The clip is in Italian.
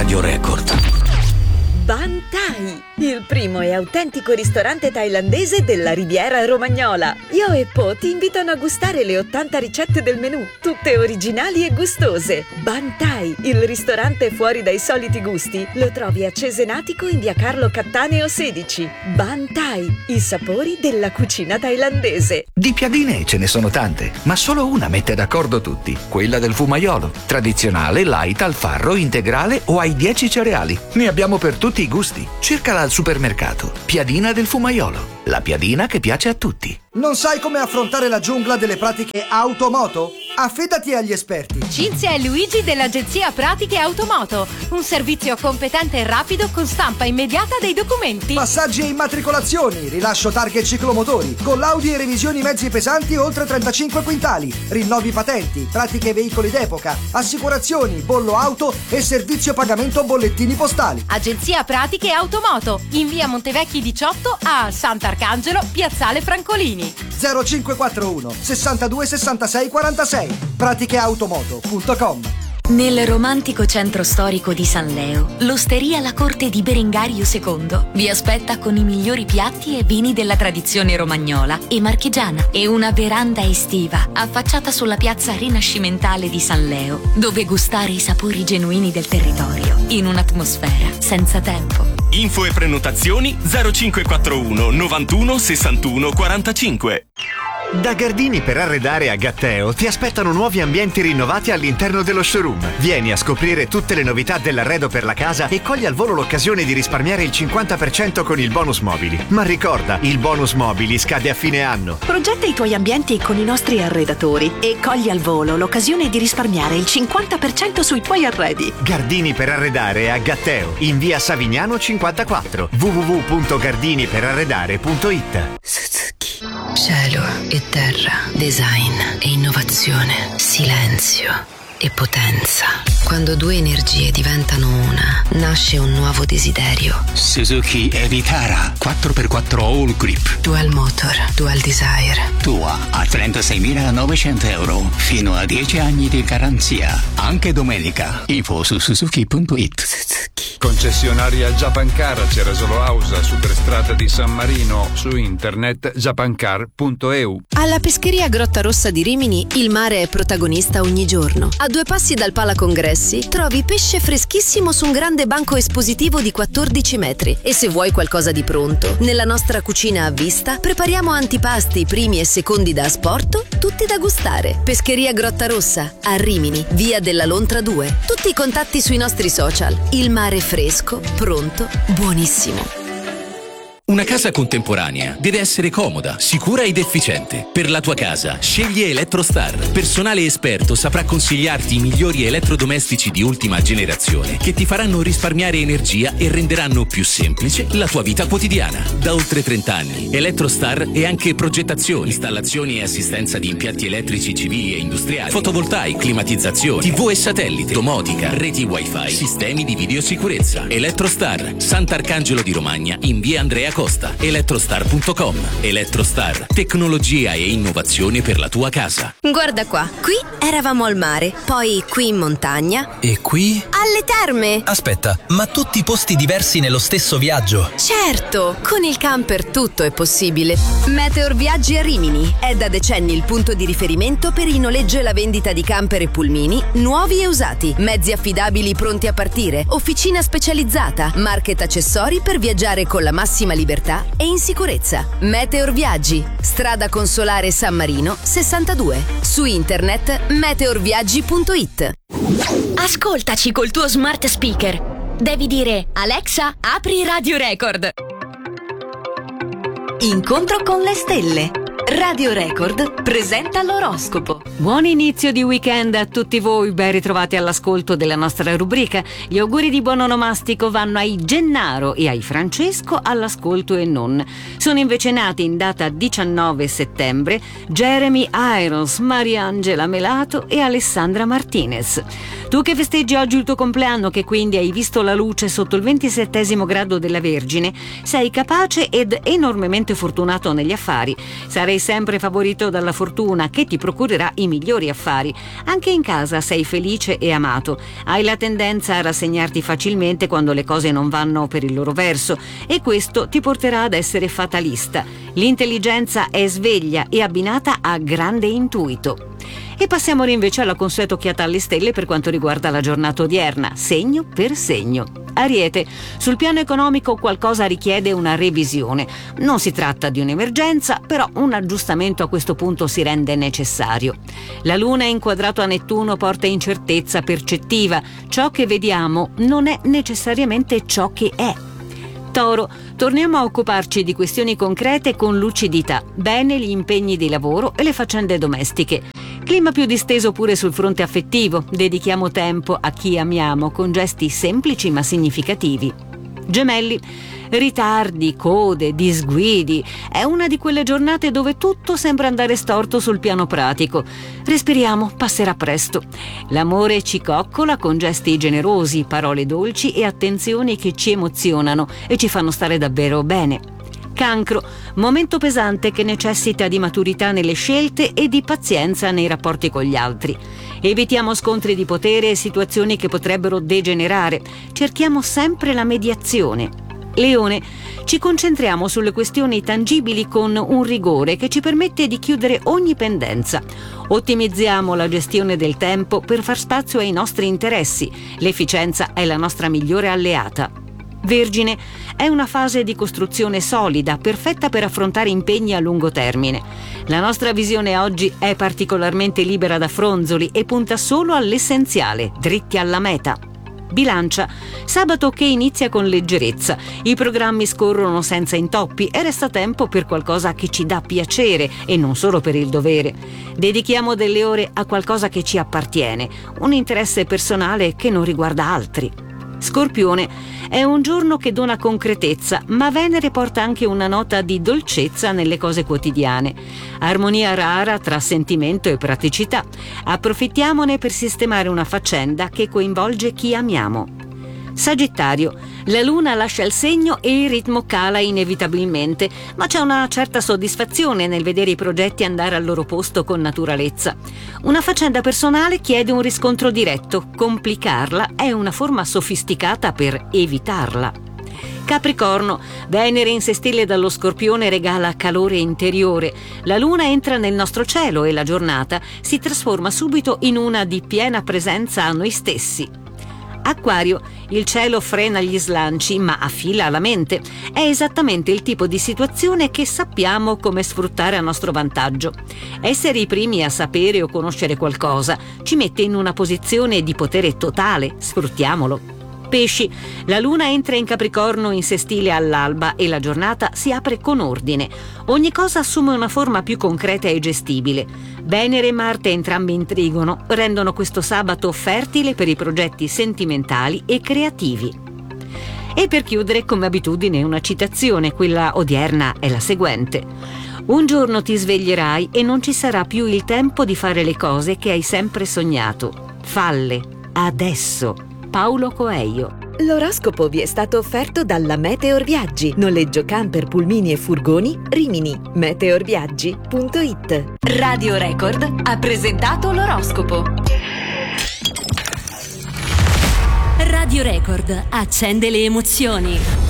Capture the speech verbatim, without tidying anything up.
Radio Record. Ban Thai, il primo e autentico ristorante thailandese della Riviera Romagnola. Io e Po ti invitano a gustare le ottanta ricette del menù, tutte originali e gustose. Ban Thai, il ristorante fuori dai soliti gusti, lo trovi a Cesenatico in via Carlo Cattaneo sedici. Ban Thai, i sapori della cucina thailandese. Di piadine ce ne sono tante, ma solo una mette d'accordo tutti, quella del fumaiolo. Tradizionale, light, al farro, integrale o ai dieci cereali. Ne abbiamo per tutti i gusti. Cercala al supermercato. Piadina del fumaiolo. La piadina che piace a tutti. Non sai come affrontare la giungla delle pratiche automoto? Affidati agli esperti. Cinzia e Luigi dell'agenzia Pratiche Automoto. Un servizio competente e rapido con stampa immediata dei documenti. Passaggi e immatricolazioni, rilascio targhe e ciclomotori, collaudi e revisioni mezzi pesanti oltre trentacinque quintali, rinnovi patenti, pratiche veicoli d'epoca, assicurazioni, bollo auto e servizio pagamento bollettini postali. Agenzia Pratiche Automoto, in via Montevecchi diciotto a Sant'Arcangelo, piazzale Francolini. zero cinque quattro uno sessantadue sessantasei quarantasei praticheautomoto punto com. Nel romantico centro storico di San Leo, l'Osteria La Corte di Berengario secondo vi aspetta con i migliori piatti e vini della tradizione romagnola e marchigiana e una veranda estiva affacciata sulla piazza rinascimentale di San Leo, dove gustare i sapori genuini del territorio in un'atmosfera senza tempo. Info e prenotazioni zero cinque quattro uno novantuno sessantuno quarantacinque. Da Gardini per arredare a Gatteo ti aspettano nuovi ambienti rinnovati all'interno dello showroom. Vieni a scoprire tutte le novità dell'arredo per la casa e cogli al volo l'occasione di risparmiare il cinquanta per cento con il bonus mobili. Ma ricorda, il bonus mobili scade a fine anno. Progetta i tuoi ambienti con i nostri arredatori e cogli al volo l'occasione di risparmiare il cinquanta per cento sui tuoi arredi. Gardini per arredare a Gatteo, in via Savignano cinquantaquattro, w w w punto gardini per arredare punto it. Cielo e terra, design e innovazione, silenzio e potenza. Quando due energie diventano una, nasce un nuovo desiderio. Suzuki Evitara quattro per quattro All Grip. Dual Motor, Dual Desire. Tua a trentaseimilanovecento euro, fino a dieci anni di garanzia. Anche domenica. Info su suzuki punto it. Concessionaria Japancar, Ceresolo Ausa, Superstrada di San Marino, su internet japancar punto e u. Alla pescheria Grotta Rossa di Rimini il mare è protagonista ogni giorno. A due passi dal Pala Congressi trovi pesce freschissimo su un grande banco espositivo di quattordici metri. E se vuoi qualcosa di pronto, nella nostra cucina a vista prepariamo antipasti, primi e secondi da asporto, tutti da gustare. Pescheria Grotta Rossa, a Rimini, via della Lontra due. Tutti i contatti sui nostri social. Il mare fresco, pronto, buonissimo. Una casa contemporanea deve essere comoda, sicura ed efficiente. Per la tua casa, scegli Electrostar. Personale esperto saprà consigliarti i migliori elettrodomestici di ultima generazione che ti faranno risparmiare energia e renderanno più semplice la tua vita quotidiana. Da oltre trenta anni, Electrostar è anche progettazione, installazioni e assistenza di impianti elettrici civili e industriali, fotovoltaici, climatizzazione, tivù e satellite, domotica, reti wifi, sistemi di videosicurezza. Electrostar, Sant'Arcangelo di Romagna, in via Andrea Costa. electrostar punto com. Electrostar, tecnologia e innovazione per la tua casa. Guarda qua, qui eravamo al mare, poi qui in montagna. E qui? Alle terme! Aspetta, ma tutti posti diversi nello stesso viaggio? Certo, con il camper tutto è possibile. Meteor Viaggi a Rimini è da decenni il punto di riferimento per il noleggio e la vendita di camper e pulmini, nuovi e usati, mezzi affidabili pronti a partire, officina specializzata, market accessori per viaggiare con la massima libertà e in sicurezza. Meteor Viaggi, strada Consolare San Marino sessantadue. Su internet meteor viaggi punto it. Ascoltaci col tuo smart speaker. Devi dire: Alexa, apri Radio Record. Incontro con le stelle. Radio Record presenta l'oroscopo. Buon inizio di weekend a tutti voi, ben ritrovati all'ascolto della nostra rubrica. Gli auguri di buon onomastico vanno ai Gennaro e ai Francesco all'ascolto e non. Sono invece nati in data diciannove settembre Jeremy Irons, Mariangela Melato e Alessandra Martinez. Tu che festeggi oggi il tuo compleanno, che quindi hai visto la luce sotto il ventisettesimo grado della Vergine, sei capace ed enormemente fortunato negli affari. Sarai sei sempre favorito dalla fortuna che ti procurerà i migliori affari. Anche in casa sei felice e amato. Hai la tendenza a rassegnarti facilmente quando le cose non vanno per il loro verso e questo ti porterà ad essere fatalista. L'intelligenza è sveglia e abbinata a grande intuito. E passiamo ora invece alla consueta occhiata alle stelle per quanto riguarda la giornata odierna, segno per segno. Ariete, sul piano economico qualcosa richiede una revisione. Non si tratta di un'emergenza, però un aggiustamento a questo punto si rende necessario. La Luna inquadrato a Nettuno porta incertezza percettiva. Ciò che vediamo non è necessariamente ciò che è. Toro, torniamo a occuparci di questioni concrete con lucidità. Bene gli impegni di lavoro e le faccende domestiche. Clima più disteso pure sul fronte affettivo. Dedichiamo tempo a chi amiamo con gesti semplici ma significativi. Gemelli, ritardi, code, disguidi. È una di quelle giornate dove tutto sembra andare storto sul piano pratico. Respiriamo, passerà presto. L'amore ci coccola con gesti generosi, parole dolci e attenzioni che ci emozionano e ci fanno stare davvero bene. Cancro, momento pesante che necessita di maturità nelle scelte e di pazienza nei rapporti con gli altri. Evitiamo scontri di potere e situazioni che potrebbero degenerare. Cerchiamo sempre la mediazione. Leone, ci concentriamo sulle questioni tangibili con un rigore che ci permette di chiudere ogni pendenza. Ottimizziamo la gestione del tempo per far spazio ai nostri interessi. L'efficienza è la nostra migliore alleata. Vergine, è una fase di costruzione solida, perfetta per affrontare impegni a lungo termine. La nostra visione oggi è particolarmente libera da fronzoli e punta solo all'essenziale, dritti alla meta. Bilancia, sabato che inizia con leggerezza. I programmi scorrono senza intoppi e resta tempo per qualcosa che ci dà piacere e non solo per il dovere. Dedichiamo delle ore a qualcosa che ci appartiene, un interesse personale che non riguarda altri. Scorpione, è un giorno che dona concretezza, ma Venere porta anche una nota di dolcezza nelle cose quotidiane. Armonia rara tra sentimento e praticità. Approfittiamone per sistemare una faccenda che coinvolge chi amiamo. Sagittario, la luna lascia il segno e il ritmo cala inevitabilmente, ma c'è una certa soddisfazione nel vedere i progetti andare al loro posto con naturalezza. Una faccenda personale chiede un riscontro diretto, complicarla è una forma sofisticata per evitarla. Capricorno, Venere in sestile dallo Scorpione regala calore interiore. La luna entra nel nostro cielo e la giornata si trasforma subito in una di piena presenza a noi stessi. Acquario, il cielo frena gli slanci ma affila la mente. È esattamente il tipo di situazione che sappiamo come sfruttare a nostro vantaggio. Essere i primi a sapere o conoscere qualcosa ci mette in una posizione di potere totale, sfruttiamolo. Pesci, la luna entra in Capricorno in sestile all'alba e la giornata si apre con ordine. Ogni cosa assume una forma più concreta e gestibile. Venere e Marte, entrambi in trigono, rendono questo sabato fertile per i progetti sentimentali e creativi. E per chiudere, come abitudine, una citazione, quella odierna è la seguente. Un giorno ti sveglierai e non ci sarà più il tempo di fare le cose che hai sempre sognato. Falle, adesso. Paulo Coelho. L'oroscopo vi è stato offerto dalla Meteor Viaggi, noleggio camper, pulmini e furgoni, Rimini. meteorviaggi punto it. Radio Record ha presentato l'oroscopo. Radio Record accende le emozioni.